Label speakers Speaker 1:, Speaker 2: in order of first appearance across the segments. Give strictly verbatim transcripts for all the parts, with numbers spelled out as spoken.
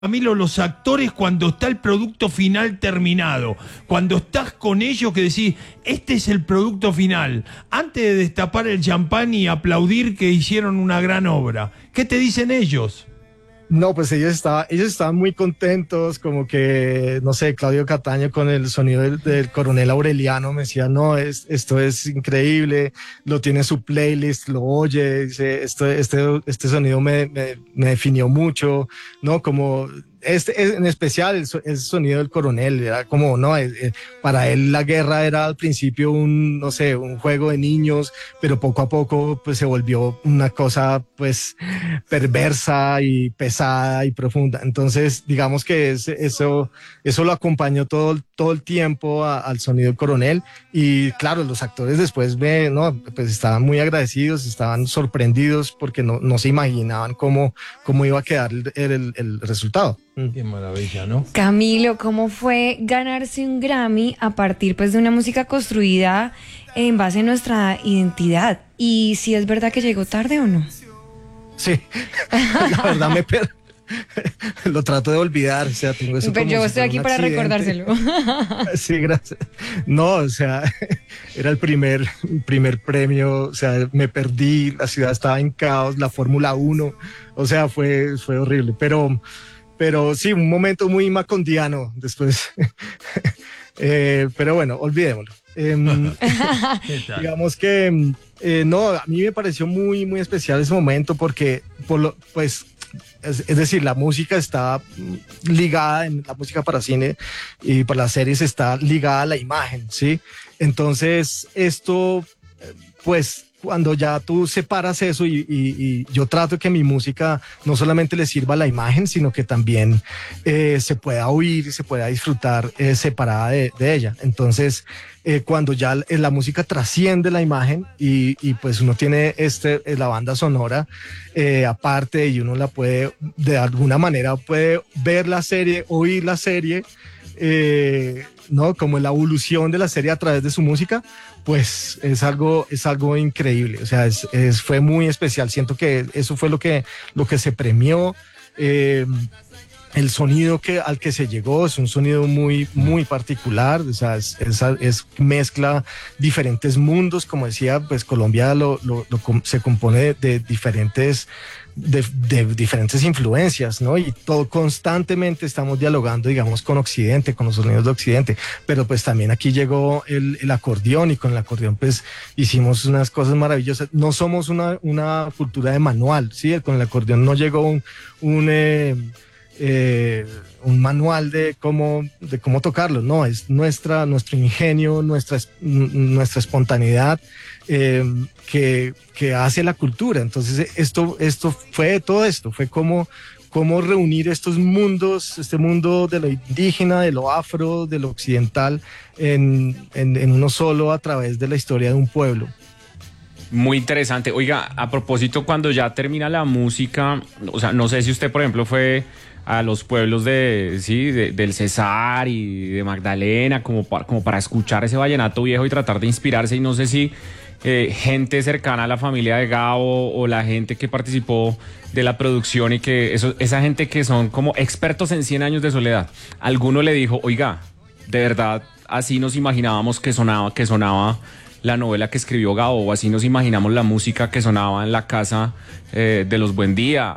Speaker 1: Camilo, los actores cuando está el producto final terminado, cuando estás con ellos que decís, este es el producto final, antes de destapar el champán y aplaudir que hicieron una gran obra, ¿qué te dicen ellos?
Speaker 2: No, pues ellos estaban, ellos estaban muy contentos, como que, no sé, Claudio Cataño con el sonido del, del Coronel Aureliano me decía, no, es, esto es increíble, lo tiene en su playlist, lo oye, dice, esto, este, este sonido me, me, me definió mucho, ¿no? Como este, en especial el, el sonido del Coronel, era como, no, eh, eh, para él la guerra era al principio un, no sé, un juego de niños, pero poco a poco pues se volvió una cosa pues perversa y pesada y profunda. Entonces, digamos que es, eso, eso lo acompañó todo, todo el tiempo a, al sonido del Coronel. Y claro, los actores después me, no, pues estaban muy agradecidos, estaban sorprendidos porque no, no se imaginaban cómo, cómo iba a quedar el, el, el resultado.
Speaker 1: Qué maravilla, ¿no?
Speaker 3: Camilo, ¿cómo fue ganarse un Grammy a partir pues de una música construida en base a nuestra identidad? Y si es verdad que llegó tarde o no.
Speaker 2: Sí, la verdad me per... lo trato de olvidar, o sea, tengo eso.
Speaker 3: Pero
Speaker 2: como
Speaker 3: yo
Speaker 2: si
Speaker 3: estoy
Speaker 2: fuera
Speaker 3: aquí
Speaker 2: un
Speaker 3: para
Speaker 2: accidente.
Speaker 3: recordárselo.
Speaker 2: Sí, gracias. No, o sea, era el primer, primer premio, o sea, me perdí, la ciudad estaba en caos, la Fórmula uno, o sea, fue, fue horrible, pero, pero sí, un momento muy macondiano después. eh, pero bueno, olvidémoslo. Eh, digamos que, eh, no, a mí me pareció muy, muy especial ese momento porque, por lo, pues, Es, es decir, la música está ligada, en la música para cine y para las series está ligada a la imagen, ¿sí? Entonces, esto, pues, cuando ya tú separas eso y, y, y yo trato que mi música no solamente le sirva a la imagen, sino que también eh, se pueda oír y se pueda disfrutar eh, separada de, de ella. Entonces, eh, cuando ya la música trasciende la imagen y, y pues uno tiene este, la banda sonora eh, aparte y uno la puede, de alguna manera puede ver la serie, oír la serie, eh, ¿no? Como la evolución de la serie a través de su música, pues es algo, es algo increíble, o sea, es, es, fue muy especial, siento que eso fue lo que, lo que se premió. eh, El sonido que, al que se llegó es un sonido muy, muy particular, o sea, es, es, es mezcla diferentes mundos, como decía, pues Colombia lo, lo, lo, se compone de, de diferentes de, de diferentes influencias, ¿no? Y todo constantemente estamos dialogando, digamos, con Occidente, con los sonidos de Occidente, pero pues también aquí llegó el, el acordeón y con el acordeón pues hicimos unas cosas maravillosas. No somos una, una cultura de manual, ¿sí? Con el acordeón no llegó un... un eh, Eh, un manual de cómo, de cómo tocarlo, no, es nuestra, nuestro ingenio, nuestra, nuestra espontaneidad eh, que, que hace la cultura. Entonces esto, esto fue todo esto, fue como, cómo reunir estos mundos, este mundo de lo indígena, de lo afro, de lo occidental, en, en, en uno solo a través de la historia de un pueblo.
Speaker 4: Muy interesante. Oiga, a propósito, cuando ya termina la música, o sea, no sé si usted, por ejemplo, fue a los pueblos de, sí, de, del Cesar y de Magdalena, como para, como para escuchar ese vallenato viejo y tratar de inspirarse, y no sé si eh, gente cercana a la familia de Gabo o la gente que participó de la producción y que eso, esa gente que son como expertos en cien años de soledad, alguno le dijo, oiga, de verdad, así nos imaginábamos que sonaba, que sonaba la novela que escribió Gabo, o así nos imaginamos la música que sonaba en la casa eh, de los Buendía.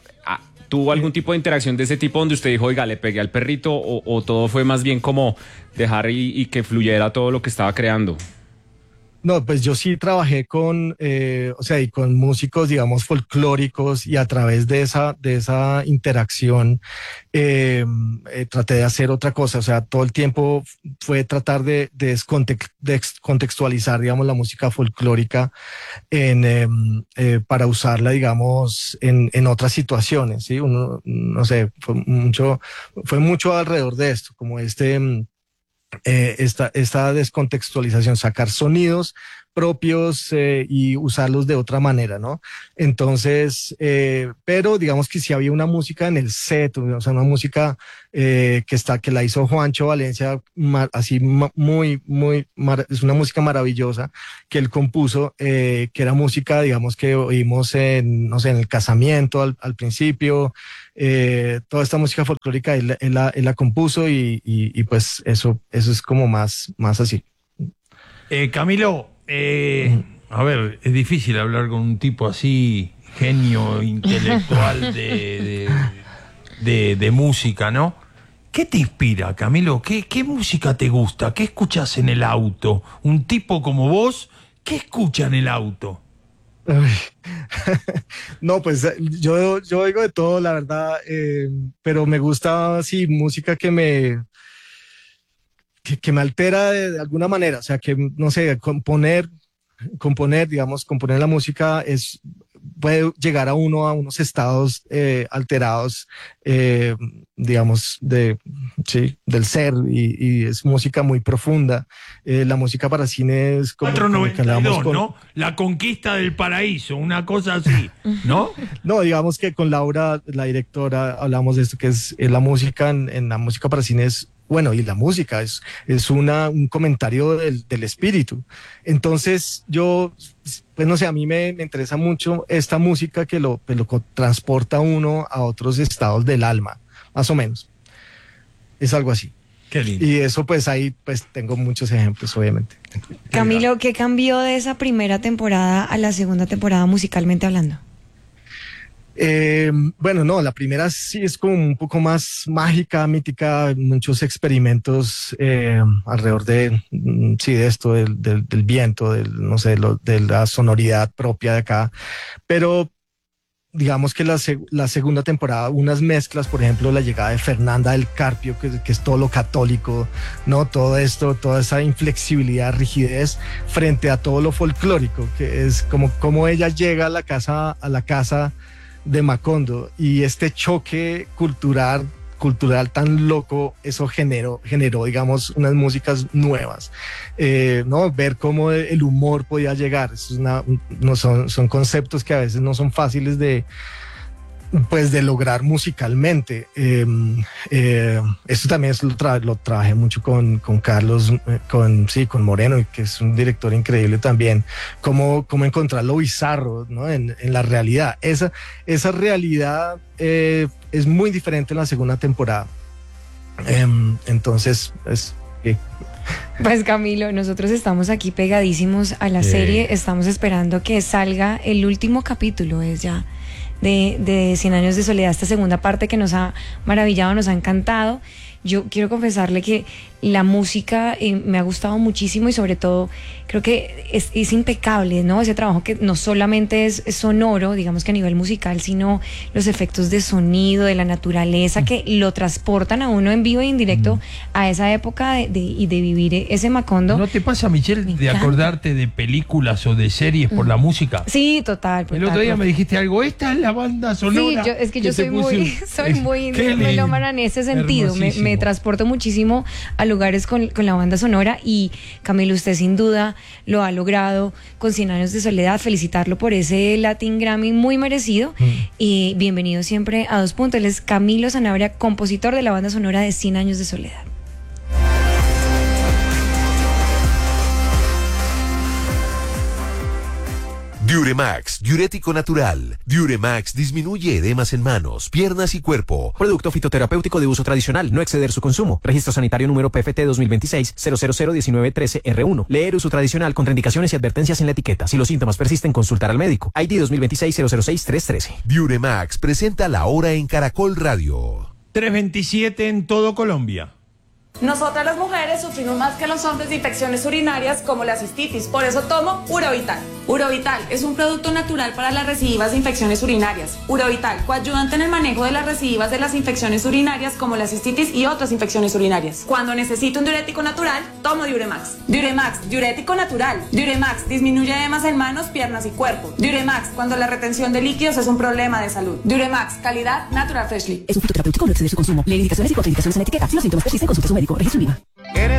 Speaker 4: ¿Tuvo algún tipo de interacción de ese tipo donde usted dijo, oiga, le pegué al perrito, o, o todo fue más bien como dejar y, y que fluyera todo lo que estaba creando?
Speaker 2: No, pues yo sí trabajé con, eh, o sea, y con músicos, digamos, folclóricos, y a través de esa, de esa interacción eh, eh, traté de hacer otra cosa, o sea, todo el tiempo fue tratar de, de, descontext, de contextualizar, digamos, la música folclórica en, eh, eh, para usarla, digamos, en, en otras situaciones, ¿sí? Uno, no sé, fue mucho, fue mucho alrededor de esto, como este... Eh, esta, esta descontextualización, sacar sonidos, propios eh, y usarlos de otra manera, ¿no? Entonces, eh, pero digamos que sí había una música en el set, o sea, una música eh, que está, que la hizo Juancho Valencia, ma, así ma, muy, muy, mar, es una música maravillosa que él compuso, eh, que era música, digamos, que oímos en, no sé, en el casamiento al, al principio, eh, toda esta música folclórica él, él, la, él la compuso y, y, y pues eso, eso es como más, más así.
Speaker 1: Eh, Camilo, eh, a ver, es difícil hablar con un tipo así, genio intelectual de, de, de, de música, ¿no? ¿Qué te inspira, Camilo? ¿Qué, ¿Qué música te gusta? ¿Qué escuchas en el auto? Un tipo como vos, ¿qué escucha en el auto?
Speaker 2: No, pues yo, yo oigo de todo, la verdad, eh, pero me gusta, sí, música que me... Que, que me altera de, de alguna manera, o sea, que, no sé, componer, componer, digamos, componer la música es, puede llegar a uno a unos estados eh, alterados, eh, digamos, de, sí, del ser, y, y es música muy profunda. Eh, la música para cine es como...
Speaker 1: cuatro noventa y dos,
Speaker 2: con,
Speaker 1: ¿no? La conquista del paraíso, una cosa así, ¿no?
Speaker 2: No, digamos que con Laura, la directora, hablamos de esto, que es, es la música, en, en la música para cine es... Bueno, y la música es, es una, un comentario del, del espíritu. Entonces, yo, pues no sé, a mí me, me interesa mucho esta música que lo, pues, lo transporta a uno a otros estados del alma, más o menos. Es algo así.
Speaker 1: Qué lindo.
Speaker 2: Y eso, pues ahí pues tengo muchos ejemplos, obviamente.
Speaker 3: Camilo, ¿qué cambió de esa primera temporada a la segunda temporada musicalmente hablando?
Speaker 2: Eh, bueno, no, la primera sí es como un poco más mágica, mítica, muchos experimentos eh, alrededor de, sí, de esto, del, del, del viento, del, no sé, lo, de la sonoridad propia de acá, pero digamos que la, la segunda temporada, unas mezclas, por ejemplo, la llegada de Fernanda del Carpio, que, que es todo lo católico, ¿no? Todo esto, toda esa inflexibilidad, rigidez frente a todo lo folclórico, que es como, como ella llega a la casa, a la casa de Macondo, y este choque cultural cultural tan loco, eso generó, generó digamos, unas músicas nuevas, eh, ¿no? Ver cómo el humor podía llegar, eso es una, no son, son conceptos que a veces no son fáciles de, pues, de lograr musicalmente. Eh, eh, esto también es, lo, tra lo trabajé mucho con, con Carlos, eh, con, sí, con Moreno, que es un director increíble también, cómo, cómo encontrar lo bizarro, ¿no? en, en la realidad. Esa, esa realidad eh, es muy diferente en la segunda temporada. Eh, entonces, es... Eh.
Speaker 3: Pues Camilo, nosotros estamos aquí pegadísimos a la
Speaker 1: Sí.
Speaker 3: serie, estamos esperando que salga el último capítulo, es ya... De, de Cien Años de Soledad, esta segunda parte que nos ha maravillado, nos ha encantado. Yo quiero confesarle que la música eh, me ha gustado muchísimo, y sobre todo creo que es, es impecable, ¿no? Ese trabajo que no solamente es, es sonoro, digamos que a nivel musical, sino los efectos de sonido, de la naturaleza, que lo transportan a uno en vivo e indirecto mm. a esa época de, de, y de vivir ese Macondo.
Speaker 1: ¿No te pasa, Michelle, me de encanta. acordarte de películas o de series por mm. la música?
Speaker 3: Sí, total.
Speaker 1: El otro día total. me dijiste algo, esta es la banda sonora.
Speaker 3: Sí, yo, es que, que yo soy muy, un... soy muy melómana en ese sentido, me, me transporto muchísimo a lugares con, con la banda sonora, y Camilo, usted sin duda lo ha logrado con Cien Años de Soledad. Felicitarlo por ese Latin Grammy muy merecido, mm. y bienvenido siempre a Dos Puntos. Él es Camilo Sanabria, compositor de la banda sonora de Cien Años de Soledad.
Speaker 5: Diuremax, diurético natural. Diuremax disminuye edemas en manos, piernas y cuerpo.
Speaker 6: Producto fitoterapéutico de uso tradicional, no exceder su consumo. Registro sanitario número P F T dos mil veintiséis cero cero cero diecinueve trece R uno. Leer uso tradicional, contraindicaciones y advertencias en la etiqueta. Si los síntomas persisten, consultar al médico. I D dos mil veintiséis cero cero seis tres trece.
Speaker 5: Diuremax presenta La Hora en Caracol Radio.
Speaker 1: tres veintisiete en todo Colombia.
Speaker 7: Nosotras las mujeres sufrimos más que los hombres de infecciones urinarias como la cistitis, por eso tomo Urovital. Urovital es un producto natural para las recidivas de infecciones urinarias. Urovital, coadyuvante en el manejo de las recidivas de las infecciones urinarias como la cistitis y otras infecciones urinarias. Cuando necesito un diurético natural, tomo Diuremax. Diuremax, diurético natural. Diuremax disminuye edemas en manos, piernas y cuerpo. Diuremax, cuando la retención de líquidos es un problema de salud. Diuremax, calidad Natural Freshly.
Speaker 8: Es un fitoterapéutico, no exceder su consumo. Lee indicaciones y contraindicaciones en la etiqueta. Si los síntomas persisten, consulta a su médico. Registro I V A.